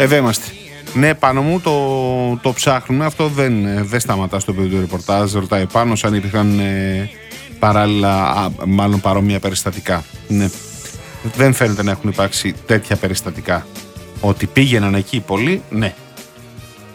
Εδώ είμαστε. Ναι, πάνω μου το ψάχνουμε. Αυτό δεν σταματά στο επίπεδο του ρεπορτάζ. Ρωτάει πάνω αν υπήρχαν παράλληλα, μάλλον παρόμοια περιστατικά. Ναι. Δεν φαίνεται να έχουν υπάρξει τέτοια περιστατικά. Ότι πήγαιναν εκεί πολλοί, ναι.